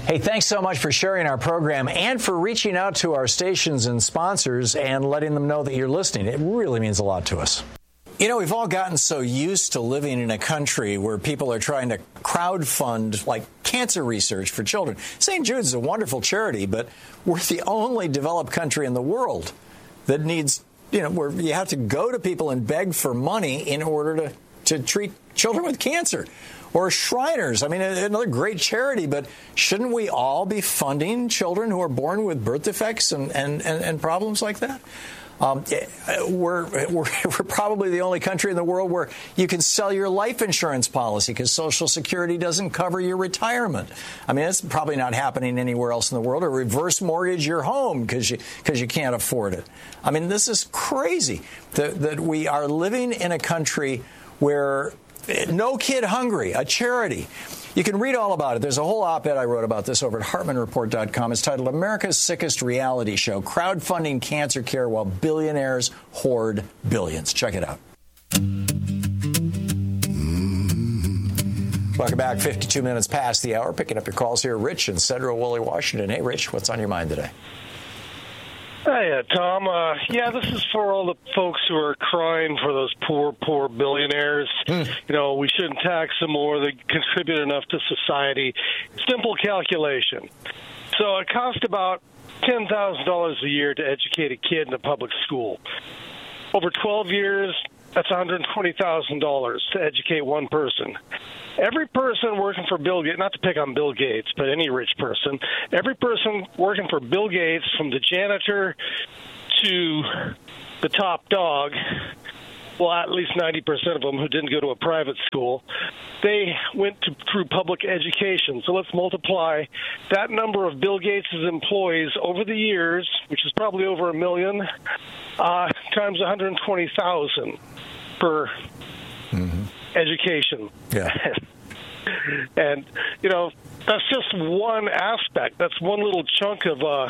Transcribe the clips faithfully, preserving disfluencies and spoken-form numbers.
Hey, thanks so much for sharing our program and for reaching out to our stations and sponsors and letting them know that you're listening. It really means a lot to us. You know, we've all gotten so used to living in a country where people are trying to crowdfund, like, cancer research for children. Saint Jude's is a wonderful charity, but we're the only developed country in the world that needs, you know, where you have to go to people and beg for money in order to, to treat children with cancer. Or Shriners, I mean, another great charity, but shouldn't we all be funding children who are born with birth defects and, and, and, and problems like that? Um, we're, we're, we're probably the only country in the world where you can sell your life insurance policy because Social Security doesn't cover your retirement. I mean, it's probably not happening anywhere else in the world. Or reverse mortgage your home because you, because you can't afford it. I mean, this is crazy that, that we are living in a country where No Kid Hungry, a charity. You can read all about it. There's a whole op-ed I wrote about this over at Hartman Report dot com. It's titled America's Sickest Reality Show, Crowdfunding Cancer Care While Billionaires Hoard Billions. Check it out. Welcome back. fifty-two minutes past the hour. Picking up your calls here. Rich in Central Woolley, Washington. Hey, Rich, what's on your mind today? Hey, uh, Tom. Uh, yeah, this is for all the folks who are crying for those poor, poor billionaires. Mm. You know, we shouldn't tax them more. They contribute enough to society. Simple calculation. So it costs about ten thousand dollars a year to educate a kid in a public school. Over twelve years, that's one hundred twenty thousand dollars to educate one person. Every person working for Bill Gates, not to pick on Bill Gates, but any rich person, every person working for Bill Gates, from the janitor to the top dog, well, at least ninety percent of them who didn't go to a private school, they went to, through public education. So let's multiply that number of Bill Gates' employees over the years, which is probably over a million, uh, times one hundred twenty thousand per mm-hmm. education. Yeah. And, you know, that's just one aspect. That's one little chunk of uh,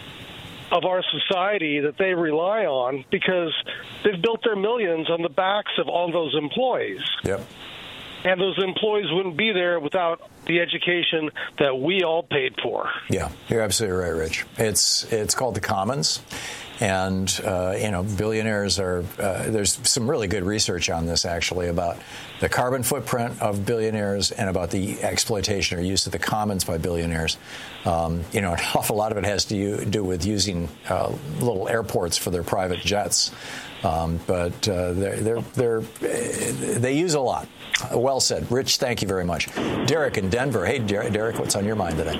of our society that they rely on because they've built their millions on the backs of all those employees. Yep. And those employees wouldn't be there without the education that we all paid for. Yeah, you're absolutely right, Rich. It's it's called the Commons. And, uh, you know, billionaires are, uh, there's some really good research on this, actually, about the carbon footprint of billionaires and about the exploitation or use of the commons by billionaires. Um, you know, an awful lot of it has to do with using uh, little airports for their private jets. Um, but uh, they're, they're, they're, they use a lot. Well said. Rich, thank you very much. Derek in Denver. Hey, Derek, what's on your mind today?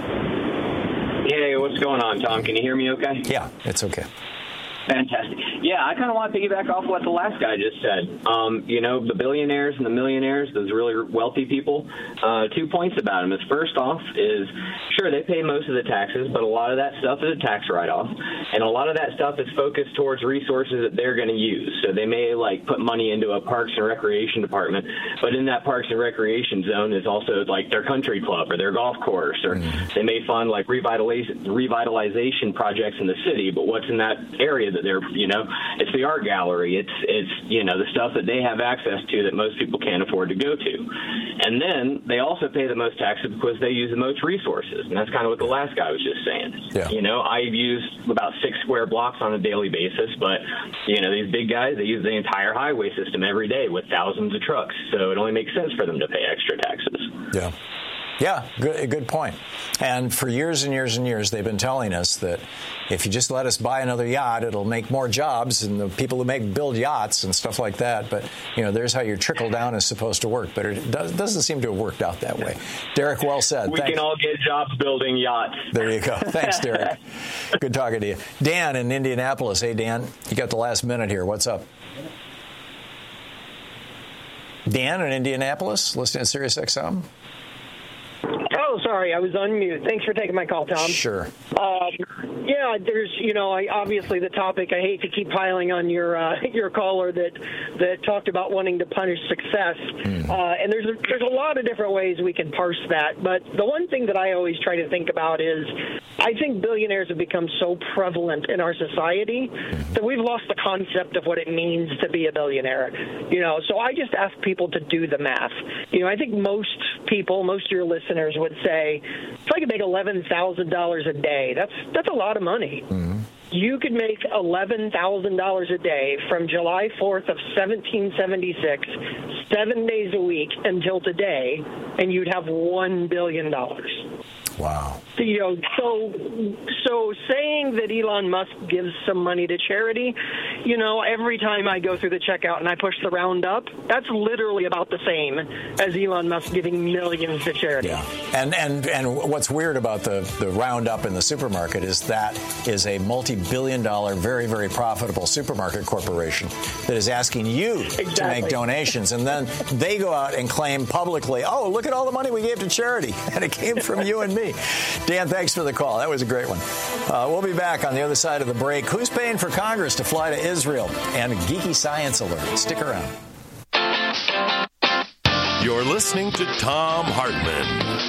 Hey, what's going on, Tom? Can you hear me okay? Yeah, it's okay. Fantastic. Yeah, I kind of want to piggyback off what the last guy just said. Um, you know, the billionaires and the millionaires, those really wealthy people, uh, two points about them is, first off, is sure, they pay most of the taxes, but a lot of that stuff is a tax write-off, and a lot of that stuff is focused towards resources that they're going to use. So they may, like, put money into a Parks and Recreation department, but in that Parks and Recreation zone is also, like, their country club or their golf course, or mm-hmm. they may fund, like, revitalization, revitalization projects in the city, but what's in that area that they're, you know, it's the art gallery. It's, it's, you know, the stuff that they have access to that most people can't afford to go to. And then they also pay the most taxes because they use the most resources. And that's kind of what the last guy was just saying. Yeah. You know, I use about six square blocks on a daily basis, but, you know, these big guys, they use the entire highway system every day with thousands of trucks. So it only makes sense for them to pay extra taxes. Yeah. Yeah, good, good point. And for years and years and years, they've been telling us that if you just let us buy another yacht, it'll make more jobs and the people who make build yachts and stuff like that. But, you know, there's how your trickle down is supposed to work. But it does, doesn't seem to have worked out that way. Derek, well said. We Thanks. can all get jobs building yachts. There you go. Thanks, Derek. Good talking to you. Dan in Indianapolis. Hey, Dan, you got the last minute here. What's up? Dan in Indianapolis, listening to Sirius X M. Oh, sorry, I was on mute. Thanks for taking my call, Tom. Sure. Um, yeah, there's, you know, I, obviously the topic. I hate to keep piling on your uh, your caller that that talked about wanting to punish success, mm. uh, and there's a, there's a lot of different ways we can parse that. But the one thing that I always try to think about is, I think billionaires have become so prevalent in our society that we've lost the concept of what it means to be a billionaire. You know, so I just ask people to do the math. You know, I think most people, most of your listeners would say, if I could make eleven thousand dollars a day, that's that's a lot of money. Mm-hmm. You could make eleven thousand dollars a day from July fourth of seventeen seventy-six, seven days a week until today, and you'd have one billion dollars. Wow. So, you know, so so saying that Elon Musk gives some money to charity, you know, every time I go through the checkout and I push the round up, that's literally about the same as Elon Musk giving millions to charity. Yeah. And and and what's weird about the, the round up in the supermarket is that is a multi-billion dollar, very, very profitable supermarket corporation that is asking you exactly. to make donations. And then they go out and claim publicly, oh, look at all the money we gave to charity. And it came from you and me. Dan, thanks for the call. That was a great one. Uh, we'll be back on the other side of the break. Who's paying for Congress to fly to Israel? And a geeky science alert. Stick around. You're listening to Thom Hartmann.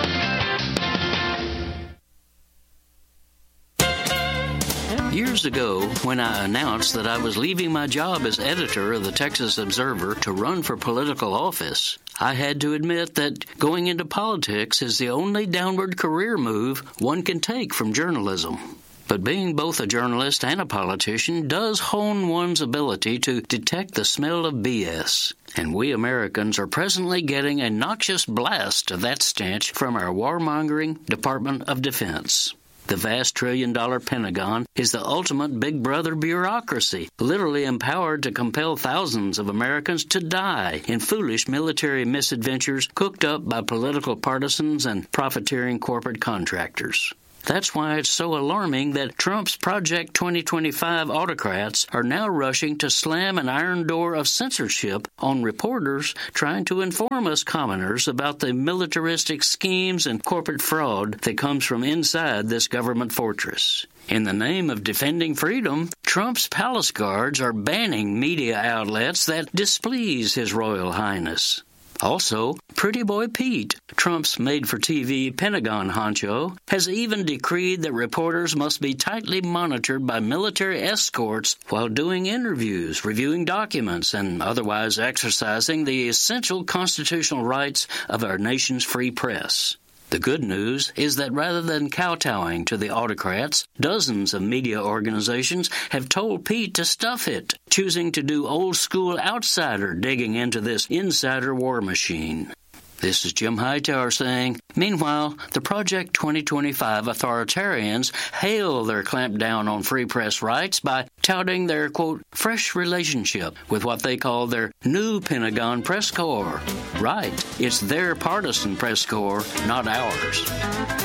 Years ago, when I announced that I was leaving my job as editor of the Texas Observer to run for political office, I had to admit that going into politics is the only downward career move one can take from journalism. But being both a journalist and a politician does hone one's ability to detect the smell of B S. And we Americans are presently getting a noxious blast of that stench from our warmongering Department of Defense. The vast trillion-dollar Pentagon is the ultimate big brother bureaucracy, literally empowered to compel thousands of Americans to die in foolish military misadventures cooked up by political partisans and profiteering corporate contractors. That's why it's so alarming that Trump's Project twenty twenty-five autocrats are now rushing to slam an iron door of censorship on reporters trying to inform us commoners about the militaristic schemes and corporate fraud that comes from inside this government fortress. In the name of defending freedom, Trump's palace guards are banning media outlets that displease His Royal Highness. Also, Pretty Boy Pete, Trump's made-for-T V Pentagon honcho, has even decreed that reporters must be tightly monitored by military escorts while doing interviews, reviewing documents, and otherwise exercising the essential constitutional rights of our nation's free press. The good news is that rather than kowtowing to the autocrats, dozens of media organizations have told Pete to stuff it, choosing to do old-school outsider digging into this insider war machine. This is Jim Hightower saying, meanwhile, the Project twenty twenty-five authoritarians hail their clampdown on free press rights by touting their, quote, fresh relationship with what they call their new Pentagon press corps. Right, it's their partisan press corps, not ours.